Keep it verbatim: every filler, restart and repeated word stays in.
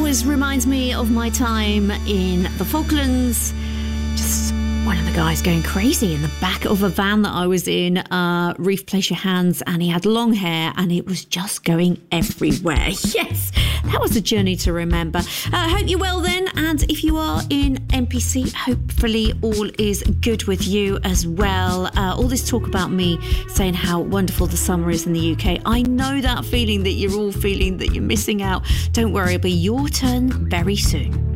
always reminds me of my time in the Falklands. Just one of the guys going crazy in the back of a van that I was in. Uh, Reef, place your hands, and he had long hair and it was just going everywhere. Yes, that was a journey to remember. I uh, hope you're well then, and if you are in N P C, hopefully all is good with you as well. Uh, all this talk about me saying how wonderful the summer is in the U K. I know that feeling that you're all feeling that you're missing out. Don't worry, it'll be your turn very soon.